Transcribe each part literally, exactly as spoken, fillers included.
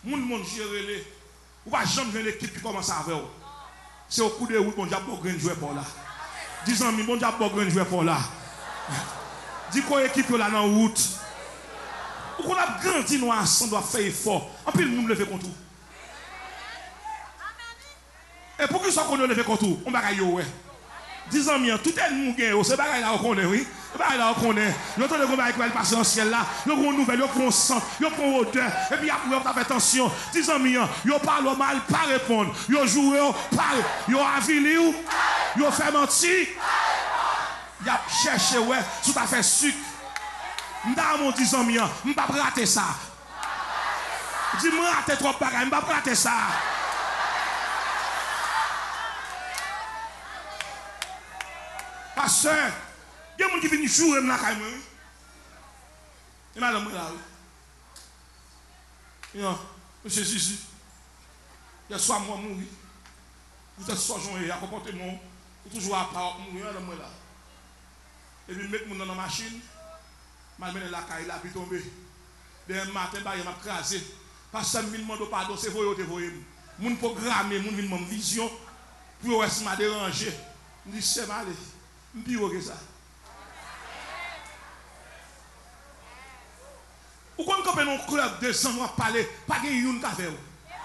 Moun moun gérer ou pas jamais jouer l'équipe qui commence à faire. C'est au coup de route, bon diable, bon grand joueur pour là. dix ans, bon diable, bon grand joueur pour là. Dis quoi équipe là dans la route. Ou qu'on a grandi nous ensemble, doit faire effort. En plus, nous nous lever contre tout. Et pour que ça qu'on lever contre tout, on va gagner ouais. dix ans, tout est nous gagne, c'est pas là on connaît, oui. C'est pas là on connaît. Nous entendons qu'on va écouter le passé en ciel là, nous avons une nouvelle, nous avons un sang, nous avons une odeur. Et puis après, on fait attention. dix ans, ils parlent mal, pas répondre. Ils jouent, pas, ils avilent, ils fait mentir. Ils ont cherché, ouais, tout à fait sucre. Dans mon dix ans, je ne vais pas rater ça. Dis-moi, rater trop de bagages, je ne vais pas rater ça. Pasteur, il y a des gens qui viennent jouer dans la caille. Et madame, là, oui. Monsieur Zizi, il y a soit moi mourir. Vous êtes soit joint, il y a comportement, vous toujours à part mourir, madame, là. Et puis, mettre mon dans la machine. Je vais la caille, la puis tomber. Dès le matin, je vais craser. Parce que je me demande pardon, c'est vous qui vous mon programme, mon minimum vision, pour rester m'a dérangé. Je dis, c'est mal. Je dis, que ça. Ou quand on a un club de gens à parler, pas de yon qui fait.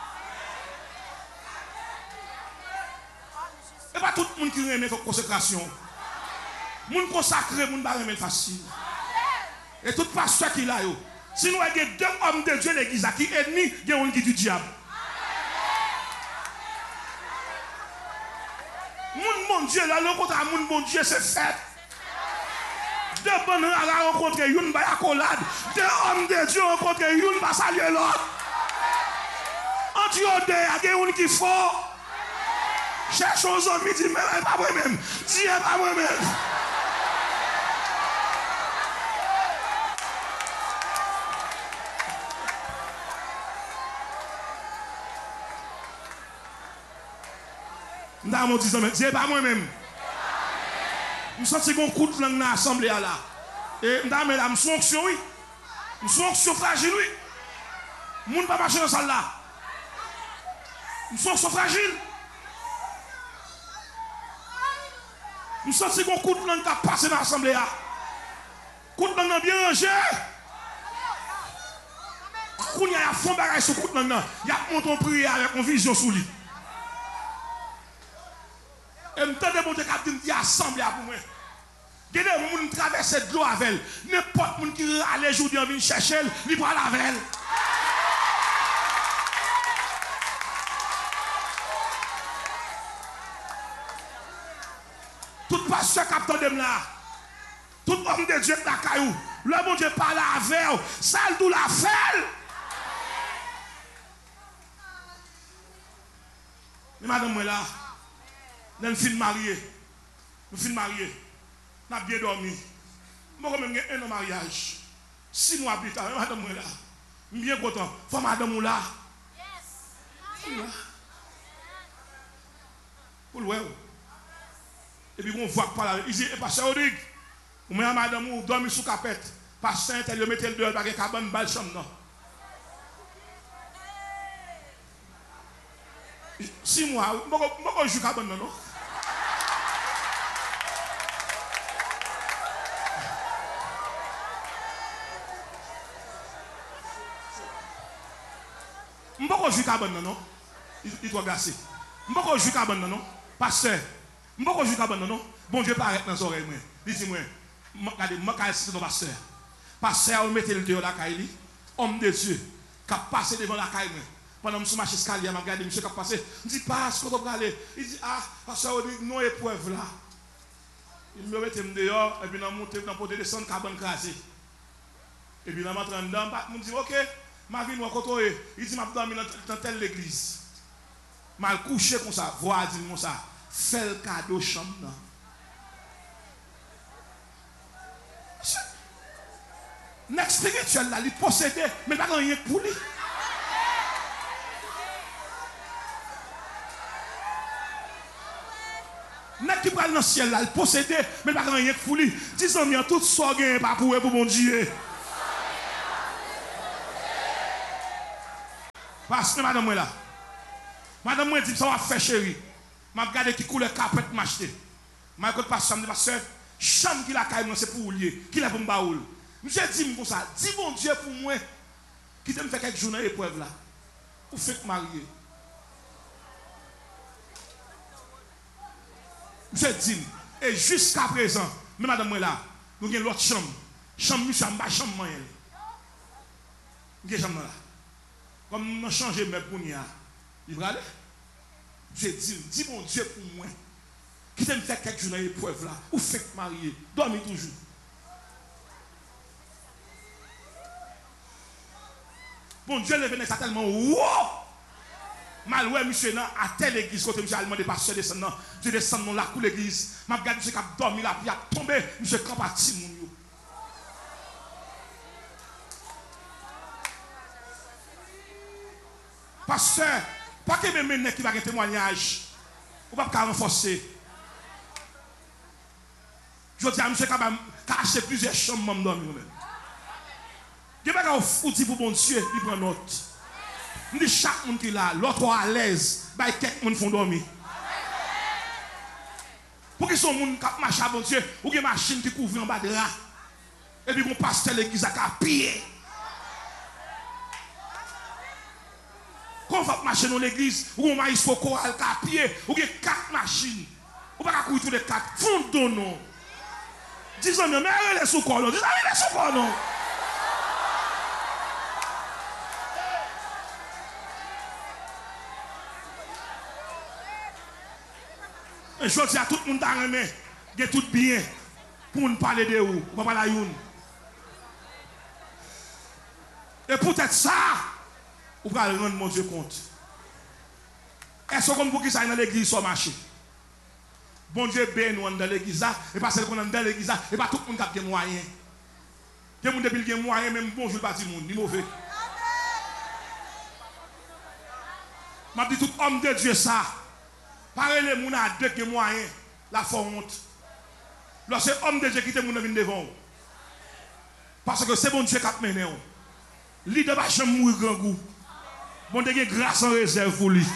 Et pas tout le monde qui remet la consécration. Les gens consacrés, les gens qui facile. Et tout pasteur qui l'a, si nous avons deux hommes de Dieu l'église qui sont ennemis, il y a un qui du diable. Mon bon Dieu, la rencontre à mon bon Dieu, c'est fait. Deux bonnes à la rencontre, une by accolade. Deux hommes de Dieu rencontrent, une va saluer l'autre. En Dieu, il y a un qui faut. Cherche aux hommes, il dit, mais pas moi-même. Dis pas moi-même. Dans mon disant, c'est pas moi-même. Je sens que un coup de langue dans l'assemblée là. Et dans mes dames, je suis oui. Je suis fragile, oui. Je ne peux pas marcher dans ça là. Je suis fragile. Je sens que un coup de langue qui a passé dans l'assemblée là. Coup de langue bien rangé. Quand il y a un fond bagage sur coup de langue, il y a mon prière avec une vision sous lui. Et je me demande de me dire assemblée pour moi. Il y a des gens qui traversent de l'eau avec elle. N'importe qui qui allait aujourd'hui en venir chercher elle, il va avec elle. Tout pasteur qui attend de là, tout homme de Dieu qui a caillou, le bon Dieu parle avec elle, ça le la fait. Mais madame, moi là, nous sommes mariés. Nous sommes mariés. Nous avons bien dormi. Nous avons même un an mariage. Six mois plus tard, madame, moi là. Je suis bien content. Faut madame là. Yes. Pour le voir. Et puis on voit par là. Il dit, pasteur Rodrigue, vous mettez madame ou dormir sous capette. Pasteur, vous mettez le dehors, parce que cabane balle chambre. Six mois, je ne joue pas non. Je ne joue pas non. Il doit gasser. Je ne joue pas non. Pasteur, je ne joue pas non. Bon Dieu paraît dans les oreilles. Dis-moi, regardez, je vais citer nos pasteurs. Pasteur, vous mettez le dehors la caille, homme de Dieu, qui a passé devant la caille. Pendant que je marche escalier, je regarde monsieur qui a passé. Je dis, passe, quand on va aller. Il dit, ah, pasteur, on dit, non, épreuve là. Il me met dehors, et puis je monte dans le pot de descendre, cabane crasée. Et puis je rentre dedans, je me dis, ok, ma vie, moi, côté. Il dit, je vais dans telle église. Je vais coucher comme ça, voir, dire comme ça, fais le cadeau chambre. Next spirituel là, il possédait, mais pas rien pour lui. N'est qui parle dans le ciel là, il possédait, mais pas rien pour lui. Disons bien, tout ça gagne pas pour pour mon Dieu. Parce que madame moi là. Madame moi dit ça va faire chérie. M'a regardé qui couleur carpet m'acheter. M'a écoute pas ça me dit pasteur, chambre qui la caille moi c'est pour lier, qui la pour m'baoul. Monsieur dit comme ça, dis bon Dieu pour moi qui te me fait quelques jours dans l'épreuve là. Ou fait marier. Monsieur dit et jusqu'à présent, mais madame moi là, nous avons l'autre chambre. Chambre monsieur en bas chambre moi. Nous avons chambre là. Comme nous changer mes pour nous. Il va aller. Je dis, dis mon Dieu pour moi. Qui t'aime faire quelques jours dans l'épreuve là. Ou fait marier. Dormez toujours. Bon Dieu le venait ça tellement. Wow! Mal ouais, monsieur, à telle église, quand monsieur a demandé pasteur descendant, je descends dans la cour l'église. Je regarde monsieur qui a dormi là, puis il a tombé. Monsieur camp à Timoun. Pasteur, pas que même maintenant qui va un témoignage, ou pas qu'à renforcer. Je dis à monsieur qui a acheté plusieurs chambres, je ne sais pas si vous dites pour bon Dieu, il prend note. Je dis chaque monde qui est là, l'autre à l'aise, bah quelques monde font dormir. Pour qu'ils sont monde qui marche à bon Dieu, ou une machine qui couvre en bas de là. Et puis mon pasteur l'église a pillé. Quand on va marcher dans l'église, ou on maïs pour choral à pied, ou il y a quatre machines. Ou pas courir tous les quatre. Fond de non. Disons, mais elle est sous corps, non. Disons, elle est sous corps, non. Et je dis à tout le monde dans le main, il y a tout bien pour nous parler de vous. On va parler de vous. Et peut-être ça, ou va rendre mon Dieu compte. Est-ce qu'on peut ça dans l'église sur marché? Bon Dieu bénit nous dans l'église, et pas celle qu'on est dans l'église, et pas tout le monde qui a des moyens. Il y a des gens qui ont des moyens, même bonjour, pas tout le monde, ni mauvais. Je dis tout homme de Dieu ça. Pareil, les gens ont deux moyens, la honte. Lorsque homme de Dieu qui te moun vient devant. Parce que c'est bon Dieu qui a mené. Lui de pas jamais mourir grand goût. Bon Dieu grâce en réserve pour lui.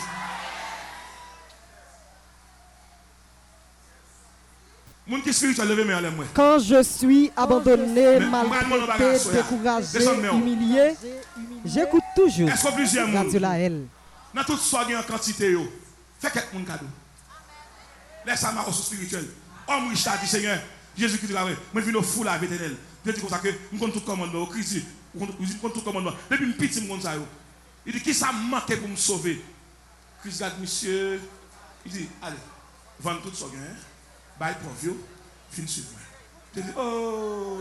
Quand je suis abandonné, maltraité, découragé, humilié, j'écoute toujours Radio La L. Dans toute soirée en quantité, fais quelques monde cadeau. Laisse ça marcher spirituel. Homme riche a dit Seigneur, Jésus-Christ là, moi je viens fou la éternelle. Je dis comme ça que je compte tout commandement, Christ, je compte tout commandement. Depuis un petit monde ça. Il dit qui ça manque pour me sauver. Christ regarde monsieur, il dit allez, vends tout ça gain, bail profio, fin suivre. Je dis oh.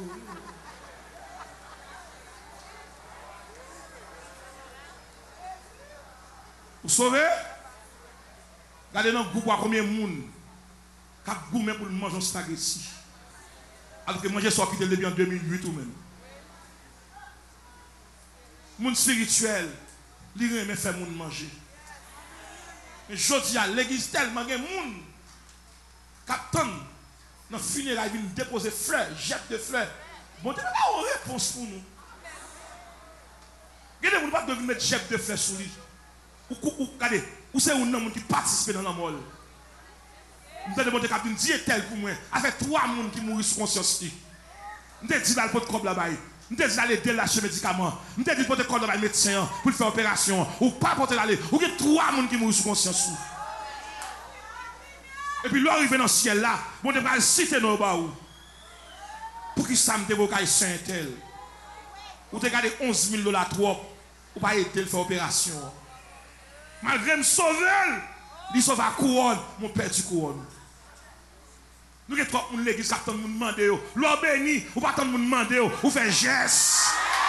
Vous sauvez? Regardez dans le groupe combien de monde qui a goûté pour manger un spaghetti. Alors que manger soit quitté depuis en deux mille huit ou même. Monde spirituel, il aime faire monde manger. Mais je dis à l'église tellement de monde qui attend dans le funérailles, il vient déposer fleurs, jette de fleurs. Bon, tu n'as pas une réponse pour nous. Regardez, vous ne pouvez pas mettre jette de fleurs sur lui. Ou regardez, ou c'est un homme qui participe dans la mort. Je demande à une Dieu tel pour moi. Avec trois personnes qui mourent sous conscience. Je dis d'aller pour le corps là-bas. Je dis d'aller délacher les médicaments. Je dis pour le corps là-bas médecin pour faire opération. Ou pas pour aller. Ou il y a trois personnes qui mourent sous conscience. Et puis l'arrivée dans le ciel là, on devrait citer nos baous. Pour qu'ils s'aiment des vocailles saint tel. Ou te garder onze mille dollars trop. Ou pas aider à faire opération. Malgré me sauver, il sauve la couronne, mon père du couronne. Nous avons trop de l'église qui attend nous demander, l'on béni, ou pas attendre nous demander, ou faire geste.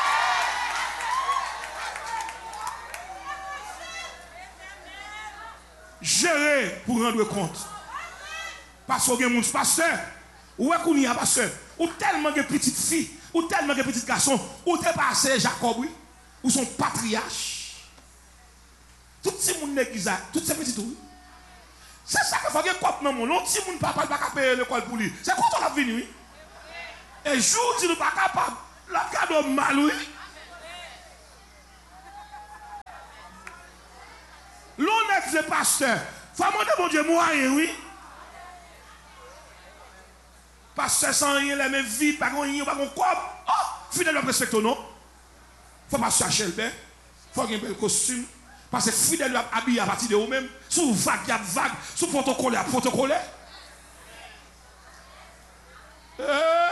Gérer pour rendre compte. Parce que mon pasteur, ou est-ce qu'on y a pasteur, ou tellement de petites filles, ou tellement de petits garçons, ou t'es passé Jacob, oui, ou son patriarche. Tout ce monde l'église, toutes ces petites trucs. C'est ça qu'il faut que quoi non mon petit monde papa pas payer l'école pour lui. C'est quoi ton avenir oui? Et jour dit nous pas capable, la cadeau mal oui. Dieu, pasteur. Faut demander mon Dieu, moi, oui. Pasteur sans rien, la même vie, pas rien, pas mon corps. Oh, fidèle, on respecte non. Faut pas chercher le bain. Faut qu'il y ait un bel costume. Parce que fidèle, on habille à partir de vous-même. Sous vague, il y a vague. Sous protocole, il y a protocole. Euh...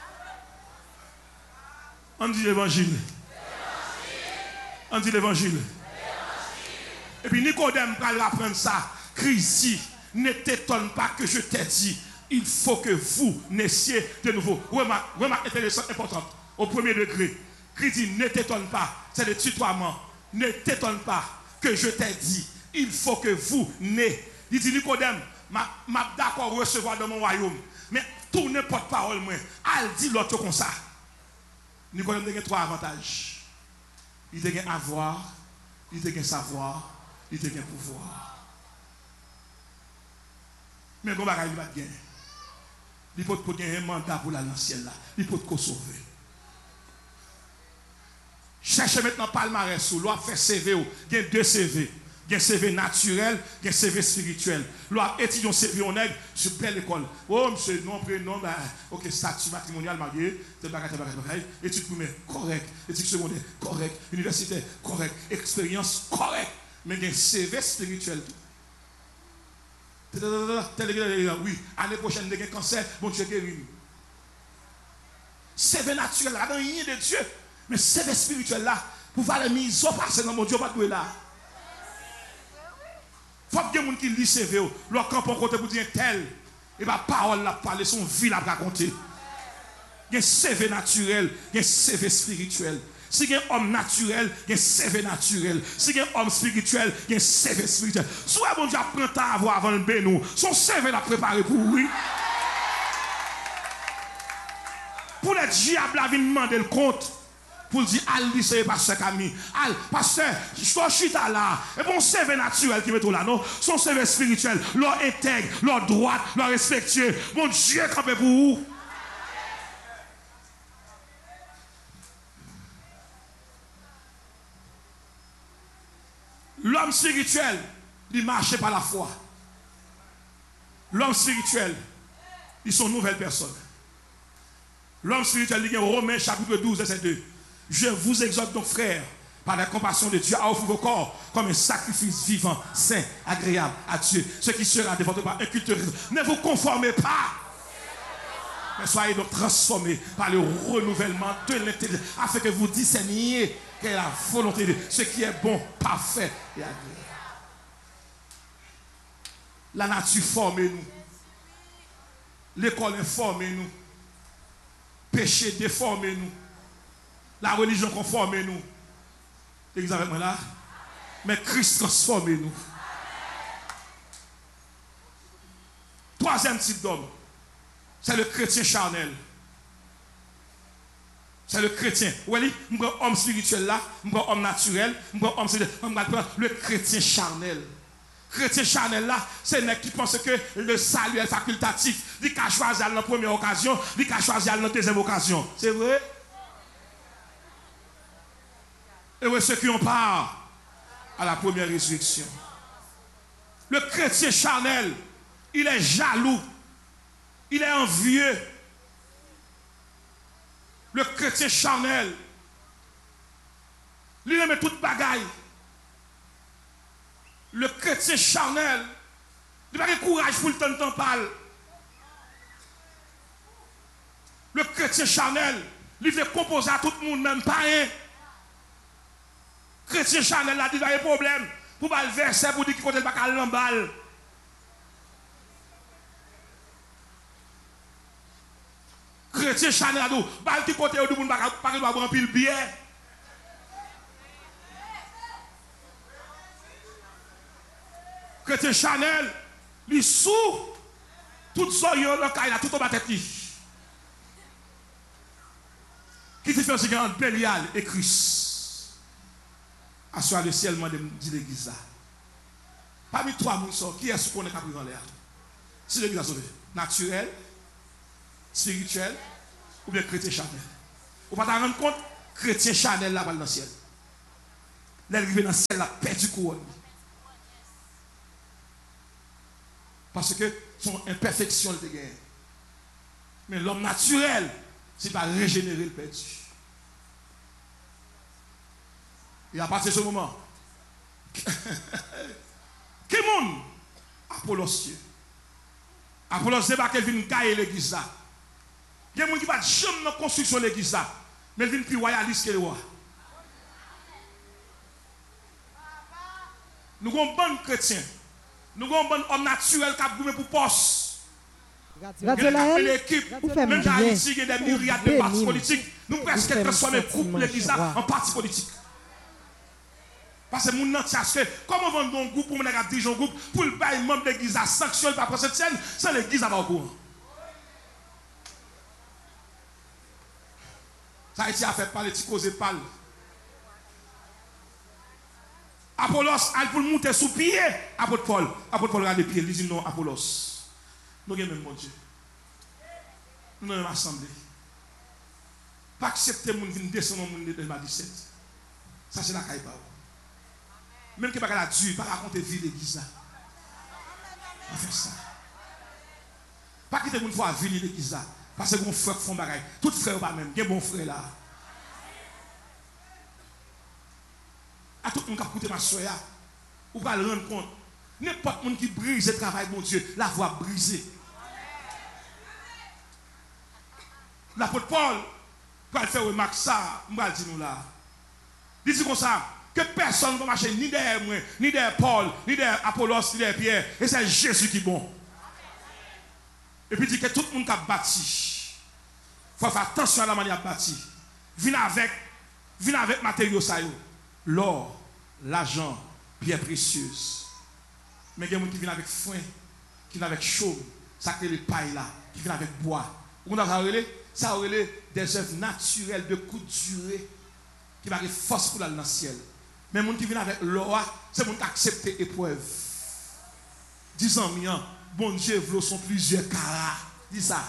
On dit l'évangile. On dit l'évangile. Et puis Nicodème va apprendre ça. Christ, ne t'étonne pas que je t'ai dit. Il faut que vous naissiez de nouveau. Remarque, remarque intéressante, importante. Au premier degré. Christ dit, ne t'étonne pas. C'est le tutoiement. Ne t'étonne pas que je t'ai dit. Il faut que vous naissiez. Il dit Nicodème, m'a d'accord recevoir dans mon royaume. Mais tout n'importe parole, moi. Elle dit l'autre comme ça. Nicodème a trois avantages. Il a avoir, il a savoir, il a pouvoir. Mais il va gagner. Il peut gagner un mandat pour l'ancien là. Il peut te sauver. Cherchez maintenant palmarès ou l'on fait C V. Il y a deux C V. Il y a un C V naturel, il y a un C V spirituel. L'on étudie un C V honnête sur pleine école. Oh, monsieur, nom, prénom, bah, ok, statut matrimonial, marié, tel bagage, tel bagage, bagage. Études primaires, correct. Études secondaires, correct. Université, correct. Expérience, correct. Mais il y a un C V spirituel. Oui, l'année prochaine, il y a un cancer, bon Dieu guérit. C V naturel, là, il n'y a rien de Dieu. Mais C V spirituel là, pour voir les mises au passé dans mon Dieu, pas de là. Il faut que les gens qui lisent C V, leur camp pour côté pour dire tel, et bien parole la parler, son vie la raconter. Il y a un C V naturel, il y a un C V spirituel. Si il y a un homme naturel, il y a un C V naturel. Si il y a un homme spirituel, il y a un C V spirituel. Soit bon Dieu apprend à avoir avant le bénou, son C V l'a préparé pour lui. Pour les diables, la vie demander le compte. Pour dire, al lycée, pasteur Camille. Al, pasteur, je suis là. Et bon, C V naturel qui met tout là, non? Son C V spirituel, leur intègre, leur droite, leur respectueux. Mon Dieu, campé pour vous. L'homme spirituel, il marche par la foi. L'homme spirituel, ils sont nouvelles personnes. L'homme spirituel, il y a Romains chapitre douze, verset deux. Je vous exhorte donc, frères, par la compassion de Dieu, à offrir vos corps comme un sacrifice vivant, saint, agréable à Dieu. Ce qui sera de votre part un culte. Ne vous conformez pas, mais soyez donc transformés par le renouvellement de l'intelligence, afin que vous discerniez quelle est la volonté de Dieu, ce qui est bon, parfait et agréable. La nature forme-nous. L'école informe-nous. Péché déforme-nous. La religion conforme-nous. L'église avec moi là. Mais Christ transforme-nous. Troisième type d'homme, c'est le chrétien charnel. C'est le chrétien. Vous voyez, je prends homme spirituel là, je prends homme naturel, je prends homme spirituel, je prends le chrétien charnel. Chrétien charnel là, c'est le mec qui pense que le salut est facultatif. Il a choisi à la première occasion, il a choisi à la deuxième occasion. C'est vrai? Et oui, ceux qui ont part à la première résurrection. Le chrétien charnel, il est jaloux, il est envieux. Le chrétien charnel, il aime toute bagaille. Le chrétien charnel, il n'a pas de courage pour le temps de parler. Le chrétien charnel, il veut composer à tout le monde, même pas un. Chrétien charnel, il a des problèmes pour le verser, pour dire qu'il ne peut pas aller en balle. Chrétien charnel, il a dit côté où il ne peut pas boire un pile bière. Chrétien charnel, il sous tout ça, il a tout au bas tête. Qui te fait aussi grand Bélial et Christ. Assoir le ciel, moi, dit l'église là. Parmi trois moussons, qui est-ce qu'on est capable de l'air? Si l'église a sauvé, naturel, spirituel, ou bien chrétien charnel. Vous ne pouvez pas rendre compte, chrétien charnel là, dans le ciel. L'arrivée dans le ciel, la paix du couronne. Parce que son imperfection le gagne. Mais l'homme naturel, c'est pas régénérer le perdu. Et à partir de ce moment, qui monde Apollos Apollos débarque, il vient cailler l'église là. Il y a des gens qui ne sont jamais dans la construction de l'église là, mais il vient plus royaliste que le roi. Nous avons un bon chrétien, nous avons un bon homme naturel qui a goûté pour poste. L'équipe, même dans Haïti, il y a des myriades de partis politiques. Nous presque transformons le groupe l'église en parti politique. Parce que mon entier, comment vendre un groupe pour me diriger un groupe pour le bail membre de l'église à sanctionner par cette scène, c'est l'église à courant. Ça a été à faire parler, tu causes parle. Apollos, il pour monter sous pied, apôtre Paul. Apôtre Paul regarde les pieds, il dit non, Apollos. Nous avons même mon Dieu. Nous avons même assemblée. Pas accepter mon vin descendre mon de deux mille dix-sept. Ça c'est la caille. Même que pas la Dieu, pas raconter vie l'église là. On fait ça. Pas quitter mon fois vie l'église là. Parce que mon frère font bagaille. Tout frère pas même, il y a bon frère là. À tout le monde qui a écouté ma soeur, vous allez le rendre compte. N'importe qui qui brise le travail de mon Dieu, la voix brisée. L'apôtre Paul, pour faire remarque ça, je vais dire nous là. Il dit comme ça, que personne ne va marcher ni derrière moi, ni derrière Paul, ni derrière Apollos, ni derrière Pierre. Et c'est Jésus qui est bon. Et puis il dit que tout le monde qui a bâti, il faut faire attention à la manière de bâtir. Viens avec, viens avec matériaux ça. L'or, l'argent, pierre précieuse. Mais il y a des gens qui viennent avec foin, qui viennent avec chaume, ça crée les pailles là, qui viennent avec bois. On a relé, ça relé des œuvres naturelles de courte durée qui va avoir force pour aller dans le ciel. Mais les gens qui viennent avec l'or, c'est les gens qui acceptent l'épreuve. Dix ans, bon Dieu, vous sont plusieurs carats. Dis ça.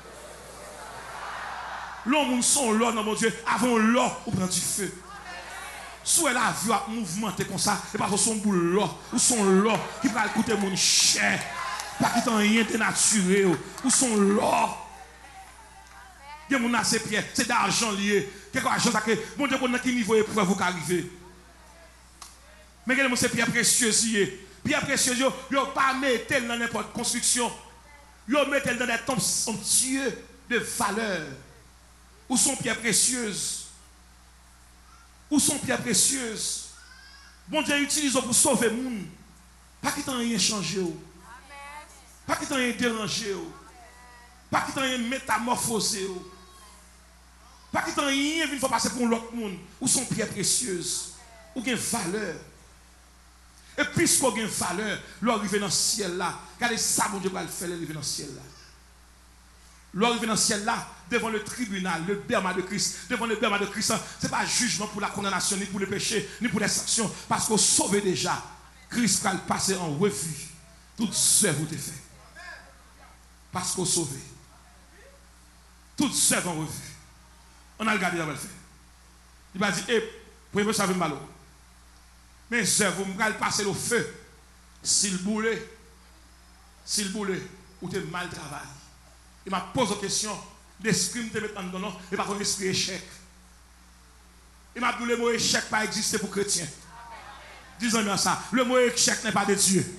L'homme sont l'or, non, mon Dieu, avant l'or, on prend du feu. Soit la vie a mouvementé comme ça, et parce que son boule là, ou son là, qui va écouter mon cher, pas qui t'en rien de naturel, ou son là. Il y a mon assez pierre, c'est d'argent lié. Quelque argent ça que, bon Dieu, dans quel niveau épreuve vous arrivez. Mais quel est ces pierres précieuses liées? Pierres précieuses, yo, yo pas mettre dans n'importe construction. Yo mettre dans des tombes somptueuses de valeur. Où sont pierres précieuses? Où sont pierres précieuses? Bon Dieu utilise pour sauver le monde. Pas qu'il t'en rien changé. Pas qu'il t'en rien dérangé. Pas qu'il t'en rien métamorphosé. Pas qu'il t'en rien vient passer pour l'autre monde. Où sont pierres précieuses? Où il y a une valeur. Et puisqu'il y a une valeur, l'arrivée dans le ciel là, regardez ça, mon Dieu va le faire, l'arrivée dans le ciel là. L'arrivée dans le ciel là, devant le tribunal, le berma de Christ, devant le berma de Christ, ce n'est pas un jugement pour la condamnation, ni pour le péché, ni pour les sanctions, parce qu'on sauve déjà. Christ va le passer en revue. Toutes œuvres vous fait. Parce qu'on sauve. Toutes œuvres en revue. On a regardé le fait. Il va dire, eh, pour me sauver malo. Mes œuvres, vous allez passer au feu. S'il boule, s'il boule, ou tu mal travail. Il m'a posé la question, l'esprit me met en dedans, et pas un esprit échec. Il m'a dit le mot échec pas exister pour chrétiens. Disons-moi ça, le mot échec n'est pas de Dieu.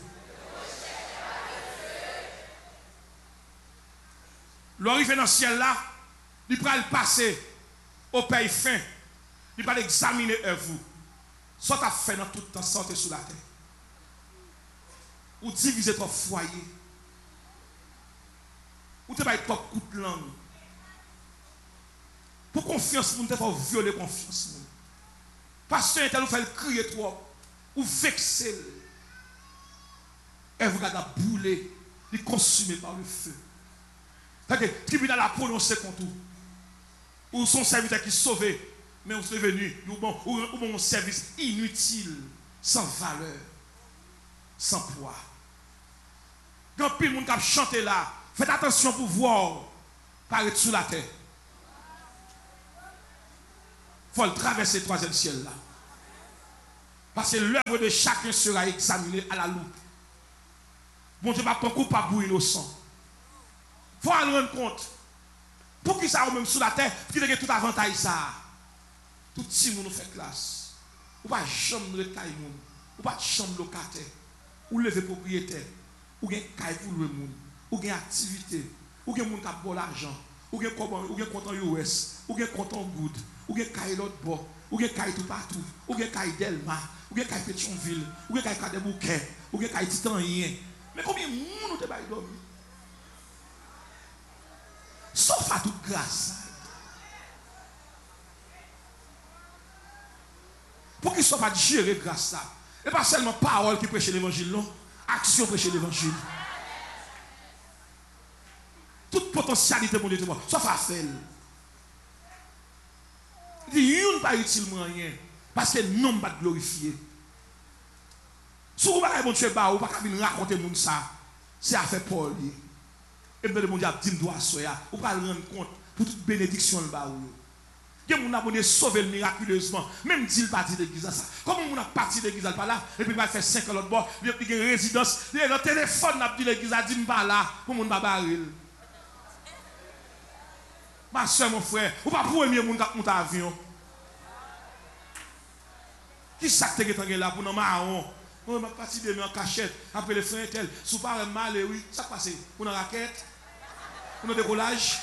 L'arrivée dans le ciel là, il va le passer au pays fin, il va l'examiner vous. Soit tu as fait dans tout le temps, sortez sur la terre. Ou diviser ton foyer. Ou tu vas être coup de langue. Pour confiance, vous ne faut violer confiance. Parce que vous fait crier trop. Ou vexer. Et vous regardez bouler. Il est consumé par le feu. Le tribunal a prononcé contre vous. Ou son serviteur qui est sauvé. Mais vous êtes venu. Ou bon, ou bon service inutile. Sans valeur. Sans poids. Quand pile le monde qui a chanté là. Faites attention pour voir paraître sous la terre. Il faut le traverser le troisième ciel là. Parce que l'œuvre de chacun sera examinée à la loupe. Bon Dieu va prendre coupable pour innocent. Il faut en rendre compte. Pour qui ça ou même sous la terre, qui a tout avantage ça. Tout si moun nous fait classe. Ou pas chambre de taille moun. Ou pas chambre locataire. Ou lever propriétaire. Ou gen caille pour le moun. Ou gen activité. Ou gen moun qui a bon l'argent. Ou gen ou gen compte en U S. Ou gen compte en good. Ou gen caille l'autre bord. Ou gen caille tout partout. Ou gen caille Delma. Ou gen caille Pétionville. Ou gen caille Cadebouquet. Ou gen caille Titanien. Mais combien de moun nous te bail dormi? Sauf à toute grâce. Pour qu'il soit pas gérer grâce ça. Et pas seulement parole qui prêche l'évangile, non. Action prêche l'évangile. Toute potentialité, mon Dieu, sauf à faire. Il dit, il n'y a pas utilement rien. Parce que non pas glorifier. Si vous ne pouvez pas Dieu, vous ne pouvez pas venir raconter moun ça. C'est à faire Paul. Et bien, mon Dieu, dit me doit soya. Vous ne pouvez pas rendre compte pour toute bénédiction le bas. Que mon abonné sauvé miraculeusement. Même s'il parti de l'église ça. Comment on a parti de l'église pas là et puis il va faire cinq ans l'autre bord, il y a une résidence, il y a le téléphone n'a dit l'église a dit pas là pour mon babaril. Ma soeur mon frère, ou pas premier monde qui monte avion. Qui ça que tu là pour nous marron? On va partir de en cachette après le frère tel sous par mal oui, ça passe pour une raquette. Pour un décollage.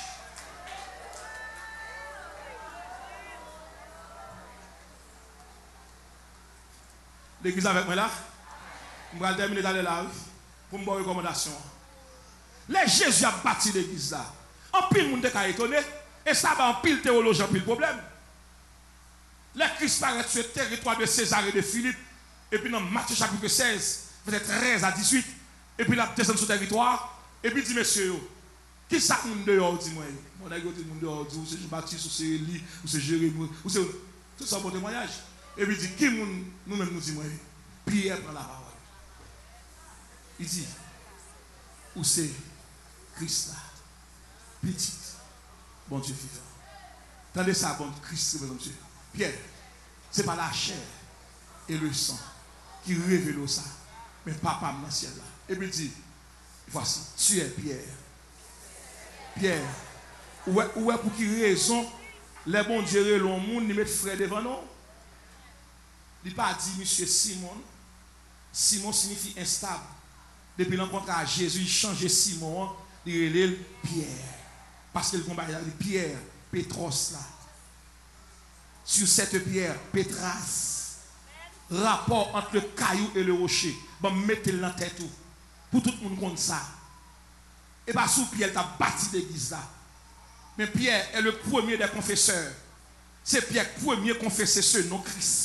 L'église avec moi là. Je vais terminer d'aller là pour me faire une recommandation. Les Jésus a bâti l'église là. En pile, monde est étonné. Et ça va en pile théologie, en pile problème. Les Christ paraît sur le territoire de César et de Philippe. Et puis dans Matthieu chapitre seize, verset treize à dix-huit. Et puis là, descend sur le territoire. Et puis dit, monsieur, qui ça que nous dehors, dis-moi. Mon a dit, nous dehors, ou c'est Jean-Baptiste, ou c'est Élie, ou c'est Jérémie, ou c'est. Tout ça, bon témoignage. Et puis il dit, qui nous-mêmes nous disons, Pierre prend la parole. Il dit, où c'est Christ là, petit, bon Dieu vivant. Tendez ça, bon Christ, bon Dieu. Pierre, ce n'est pas la chair et le sang qui révèlent ça, mais papa dans le ciel là. Et puis il dit, voici, tu es Pierre. Pierre, où est, où est pour qui raison les bons dieux l'ont monde, ils mettent frère devant nous? Il n'a pas dit, monsieur Simon. Simon signifie instable. Depuis l'encontre à Jésus, il change Simon, il relève Pierre. Parce que le combat est Pierre, Pétros là. Sur cette pierre, Pétras. Rapport entre le caillou et le rocher. Bon, mettez-le dans la tête tout. Pour tout le monde comme ça. Et bien, sous Pierre, il a bâti l'église là. Mais Pierre est le premier des confesseurs. C'est Pierre le premier confessé ce nom Christ.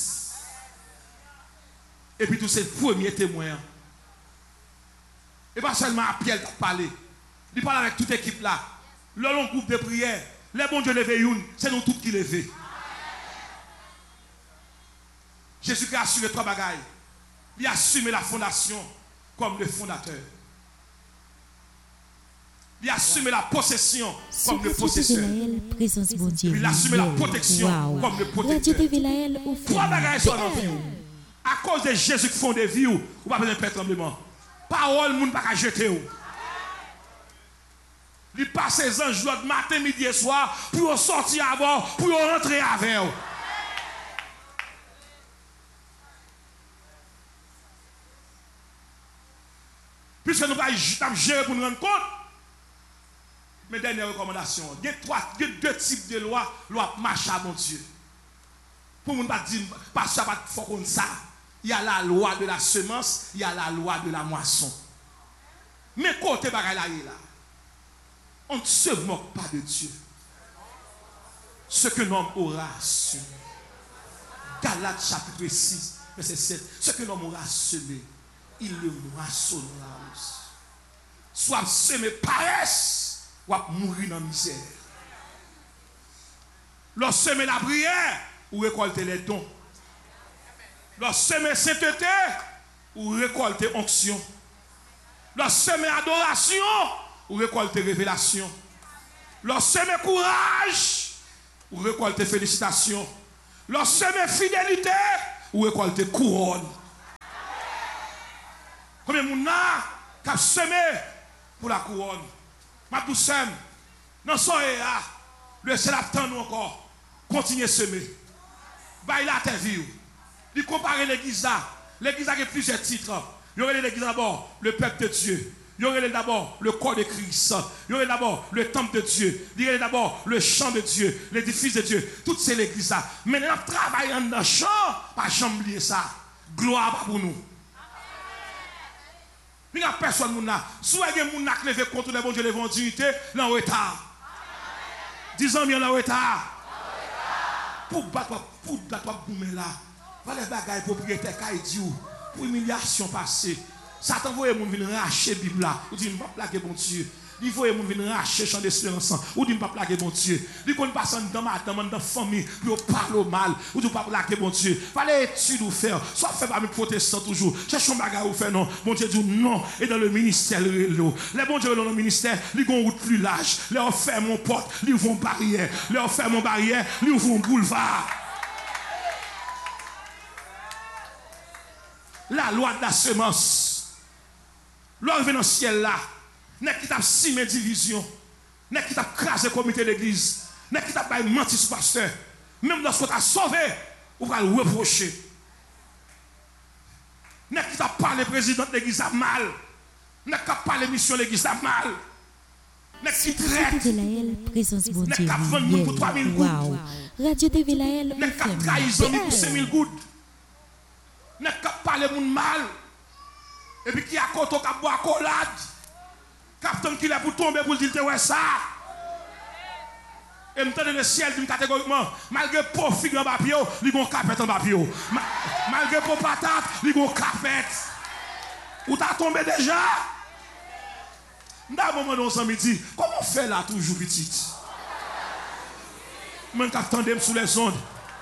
Et puis tous ces premiers témoins. Et pas seulement à Pierre qui a parlé. Il parle avec toute l'équipe là. Le long groupe de prière. Les bons Dieu levé une, c'est nous tous qui levés. Jésus a assuré trois bagailles. Il a assumé la fondation comme le fondateur. Il a assumé la possession comme le possesseur. Il a assumé la protection wow. comme le protecteur. Trois bagailles sont dans vie. À cause de Jésus qui font des vies, ou pas besoin de faire tremblement. Parole, le monde ne peut pas jeter. Il passe les anges l'autre matin, midi et soir pour sortir avant, pour rentrer avec eux. Puisque nous allons gérer pour nous rendre compte. Mes dernières recommandations. Il y a trois, il y a deux types de lois. Loi marche à mon Dieu. Pour ne pas dire, pas ça, pas faut comme ça. Il y a la loi de la semence, il y a la loi de la moisson. Mais côté bagaille là, on ne se moque pas de Dieu. Ce que l'homme aura semé. Galates chapitre six, verset sept. Ce que l'homme aura semé, il le moissonnera aussi. Soit semé paresse, ou mourir dans la misère. Lorsque semé la prière, ou récolter les dons. Lorsque semé sainteté, ou récolter onction. Lorsque semé adoration, ou récolter révélation. Lorsque semé courage, ou récolter félicitations. Lorsque semé fidélité, ou récolter couronne. Combien de monde qui a semé pour la couronne. Ma douceur, dans son état, le ciel attend nous encore. Continuez à semer. Bah, il a ta vie. Il compare l'église là. L'église a plusieurs titres. Il y aurait l'église d'abord, le peuple de Dieu. Il y aurait d'abord le corps de Christ. Il y aurait d'abord le temple de Dieu. Il y aurait d'abord le champ de Dieu, l'édifice de Dieu. Toutes ces églises là. Maintenant, travaillant dans le champ, pas jamais oublier ça. Gloire pour nous. Il n'y a personne qui a. Si il y a des gens qui levé contre les bons dieux, les bons dignités, là en retard. Dix ans, il y a en retard. Pour battre, pour battre, boumer là. Voilà les bagailles propriétaires qui ont pour humiliation passée. Satan voyait mon venir racher la Bible là. Ou dit, je ne vais pas plaquer mon Dieu. Il voyait mon venir racher le champ d'espérance. Ou dit, je ne vais pas plaquer mon Dieu. Il qu'on passe dans ma dans ma famille, pour parler mal. Ou dit, je ne vais pas plaquer mon Dieu. Fallait étude ou faire. Soit fait par mes protestants toujours. Cherche un bagage ou faire non. Mon Dieu dit non. Et dans le ministère, les bons dieux dans le ministère, ils ont une route plus large. Les ont fait mon porte, ils ouvrent une barrière. Les ont fait mon barrière, ils ouvrent un boulevard. La loi de la semence. L'on vient dans le ciel là. N'est qui t'a simé division. N'est qui t'a crasé le comité d'église. N'est qui t'a pas menti sur le pasteur. Même lorsqu'on t'a sauvé, on va le reprocher. N'est qui t'a parlé président de l'église à mal. N'est qui t'a parlé mission de l'église à mal. N'est qui traite. Présence bon N'est Dieu. qui t'a vendu pour trois mille gouttes. Radio T V Laël. N'est qui t'a trahison pour cinq mille gouttes. N'est qui t'a parlé mon mal. Et puis qui a côté qui a boire collade. Captain qui est pour tomber pour dire ouais ça. Et me donne le ciel d'une catégoriquement malgré pauvre figue en papier, ils vont capette en papier. Malgré pauvre patate, ils vont capette. Ou t'as tombé déjà? Dans un moment où on me dit comment on fait là toujours petite? Même captain dem sous les ondes.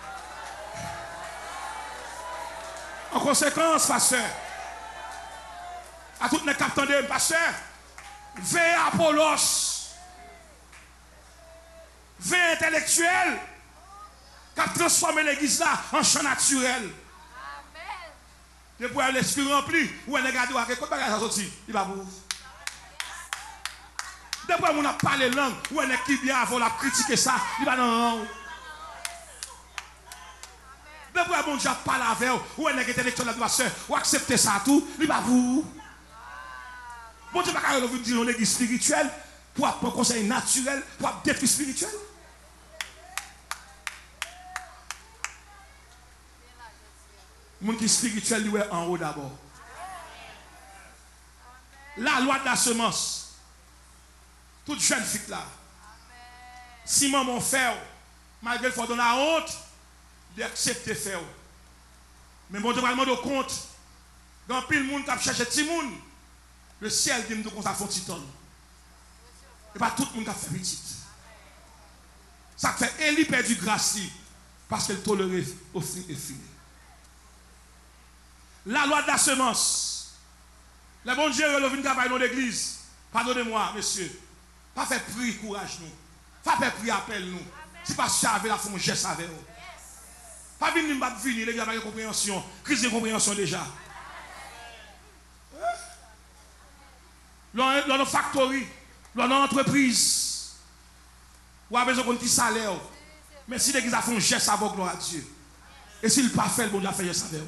En conséquence, pasteur. À toutes les captains de pasteur, veille Apollos, veille intellectuel, qui a transformé l'église là en champ naturel. Amen. Depuis l'esprit rempli, où elle est gardée, où elle est sorti, il va vous. Depuis qu'on a parlé langue, où elle est qui vient avant la critiquer ça, il va non. Depuis qu'on a parlé avec vous, où elle est intellectuel, ou accepter ça tout, il va vous. Bon Dieu, pas vous dire une église spirituelle pour un conseil naturel, pour un défi spirituel. Le monde qui est spirituel, il est en haut d'abord. La loi de la semence. Toute jeune fille là. Si maman fait, malgré le fait de la honte, d'accepter faire. Mais bon Dieu, va demander compte. Dans pile monde qui a cherché petit monde. Le ciel dit qu'on a fait petit tonne. Et pas tout le monde a fait petit. Ça fait Élie perdu grâce parce qu'elle tolérait au fruit et fini. La loi de la semence. Le bon Dieu relève une travail dans l'église. Pardonnez-moi, monsieur. Pas faire prier courage nous. Pas faire prier appel nous. Si pas ça avec la fond geste avec vous. Pas venir nous battre venir l'église avec compréhension. Crise de compréhension déjà. Dans nos factories, dans nos entreprises, ou a besoin d'un petit salaire. Mais si l'église a fait un geste avec gloire à Dieu, et s'il n'a pas fait, le bon Dieu a fait un geste avec vous.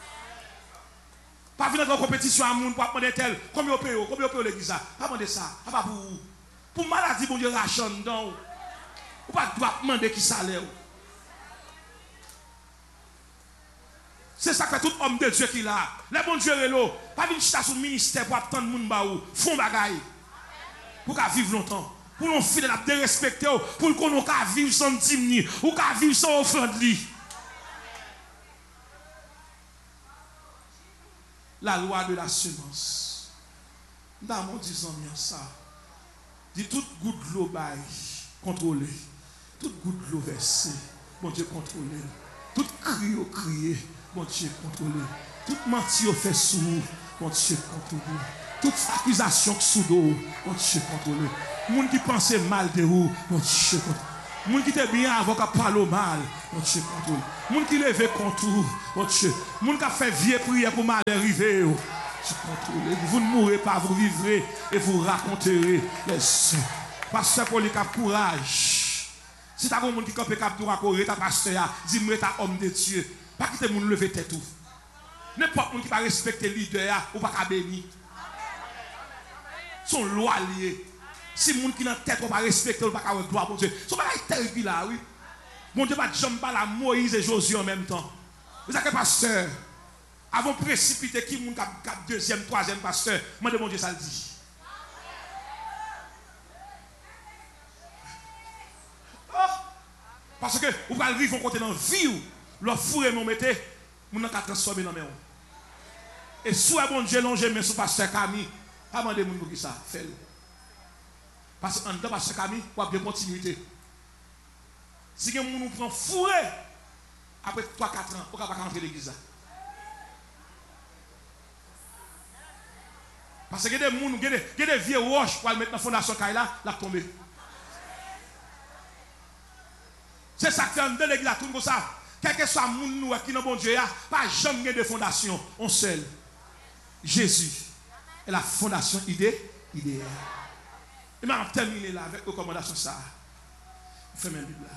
Pas venir dans une compétition à monde pour demander tel, combien vous payez, combien vous payez l'église. Pas demander ça, pas pour vous. Pour maladie, bon Dieu rachète dedans. Ou pas demander qui salaire. C'est ça que tout homme de Dieu qui a. Les bons dieux là, pas venir chita sur le ministère pour attendre moun ba ou, font bagaille. Pour qu'à vivre longtemps. Pour nous fidèles à respecter pour qu'on qu'à vivre sans diminuer ou qu'à vivre sans offrande li. La loi de la semence. Dans mon disant bien ça. Dit toute goutte de l'eau baille contrôlée. Toute goutte de l'eau versée, bon Dieu contrôlée. Toute cri au crier. Bon Dieu contrôlé. Toute mentir fait sous, bon Dieu contrôlé. Toute accusation sous d'eau, bon Dieu contrôlé. Moun qui pensait mal de vous, bon Dieu contrôlé. Moun qui était bien avant qu'à parler mal, bon Dieu contrôlé. Moun qui levait contre vous, bon Dieu. Moun qui a fait vieux prière pour mal arriver, Tu contrôles. Vous ne mourrez pas, vous vivrez et vous raconterez les sons. Pasteur Polycarpe, courage. Si tu as un monde qui campe cap tout raconter, ta pasteur, dis-moi ta homme de Dieu. Pas quitter mon lever tête tout. N'importe qui pas respecter le leader ou pas qu'à bénir. Son loi liée. Si les gens qui n'ont tête ou pas respecter ou pas qu'à gloire pour Dieu. Son bagage terrible là, oui. Mon Dieu, pas de jambes à Moïse et Josué en même temps. Vous savez, pasteur, avant de précipiter qui est le deuxième, troisième pasteur, moi de mon Dieu, ça le dit. Oh. Parce que vous allez vivre côté dans la vie, le four et mon métier, vous n'avez qu'à transformer dans la main. Et si bon Dieu longe mais sous pasteur Camille, pas demander mon pour qui ça, faites-le. Parce qu'en dedans, pasteur Camille, vous avez bien continuité. Si quelqu'un nous prend fourré, après trois quatre ans, on ne peut pas rentrer l'église. Parce que il y a des gens, il y a des vieux roches pour mettre dans la fondation Kaila, la tomber. C'est ça qui fait de l'église tout comme ça. Quel que soit le monde qui est dans bon Dieu, pas jamais de fondation, on seul. Jésus est la fondation idée, idéale. Et maintenant, on termine là avec recommandation ça. On fait même Bible là.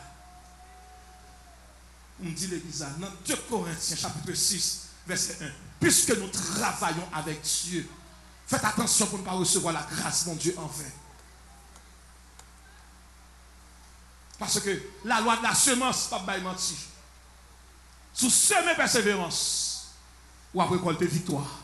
On dit l'église dans deux Corinthiens chapitre six verset un. Puisque nous travaillons avec Dieu, faites attention pour ne pas recevoir la grâce de mon Dieu en vain. Parce que la loi de la semence, pas de mentir. Sous semer persévérance, ou après récolter victoire.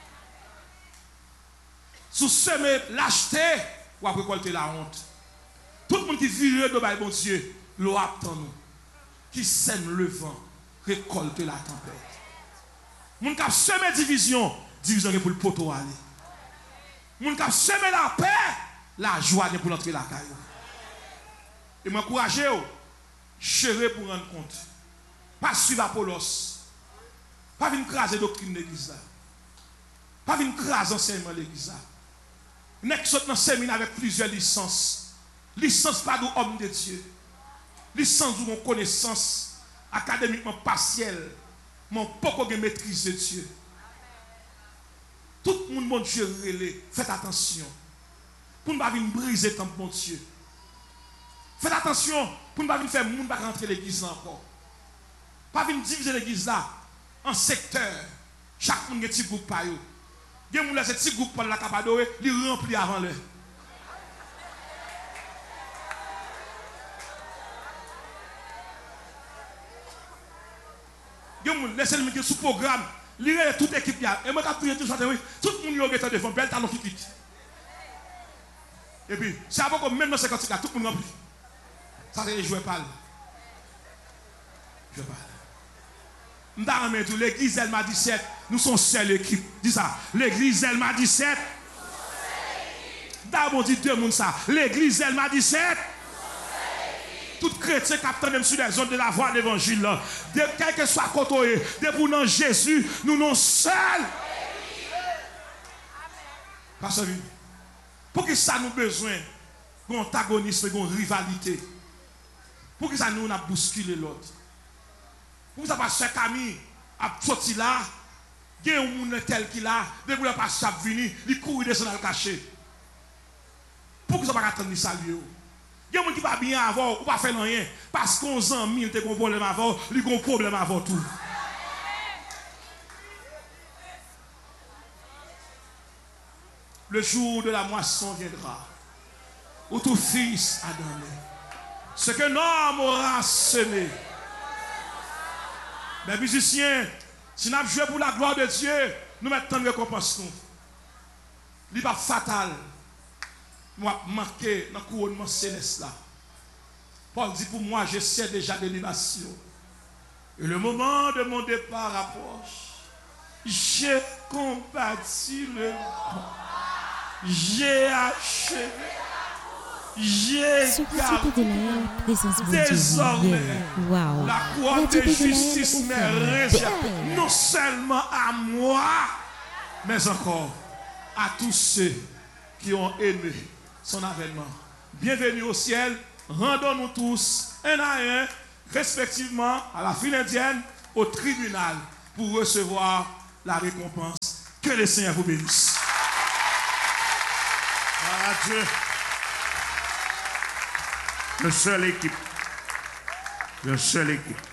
Sous semer lâcheté, ou après récolter la honte. Tout le monde qui vit de bon Dieu, l'eau attend nous. Qui sème le vent, récolte la tempête. Moun k'ap semé division, division pour le poteau aller. Moun k'ap semé la paix, la joie pour entrer la caille. Et m'encourager, chérir pour rendre compte. Pas suivre Apollos. Pas venir craser doctrine de l'église. Pas venir craser enseignement de l'église. N'est-ce pas dans séminaire avec plusieurs licences. Licence pas d'homme de Dieu. Licence ou mon connaissance académiquement partielle, mon pas de maîtrise de Dieu. Tout le monde, mon Dieu, relais, faites attention. Pour ne pas venir briser tant mon Dieu. Faites attention pour ne pas venir faire monde pas rentrer l'église encore. Pas venir diviser l'église là en secteur. Chaque monde a un petit groupe par eux. Il y a un petit groupe pour la Capadoe, il remplit avant l'heure. Laissez-le mettre sous programme, lire toute l'équipe. Et moi, quand je tout le monde est devant, bel talon qui quitte. Et puis, c'est avant que même dans cinquante tout le monde remplit. Ça, c'est les joueurs parlent. Je parle. L'église Elma dix-sept, nous sommes seule équipe. Dis ça. L'église Elma dix-sept. D'abord, dit deux monde ça. L'église Elma dix-sept. Tout chrétien qui attend sur les zones de la voie de l'évangile, de quel que soit côté, de pour nous Jésus, nous nous seuls. Parce que, pour que ça nous besoin d'antagonisme, de rivalité, pour que ça nous a bousculé l'autre, pour que ça passe chaque ami à sortir là, il y a un monde tel qu'il a, de pour le passer à venir, il court descendre dans le cachet. Pour que ça ne pas attendre saluer. Il y a des gens qui ne va bien avoir ou pas faire rien. Parce qu'on s'en mis, il y a un problème avant, il y a un problème avant tout. Le jour de la moisson viendra, où tout fils a donné. Ce qu'un homme aura semé. Les musiciens, si nous avons joué pour la gloire de Dieu, nous mettons une récompense. Il n'est pas fatal. Moi, marqué dans le couronnement céleste là. Paul dit pour moi, je sais déjà des libations. Et le moment de mon départ approche. J'ai combattu le combat. J'ai achevé. J'ai gardé. Désormais, wow. La cour de justice m'est réservée. Non seulement à moi, mais encore à tous ceux qui ont aimé son avènement. Bienvenue au ciel. Rendons-nous tous un à un, respectivement, à la file indienne, au tribunal, pour recevoir la récompense Que le Seigneur vous bénisse. Ah, Dieu. Le seul équipe. Le seul équipe.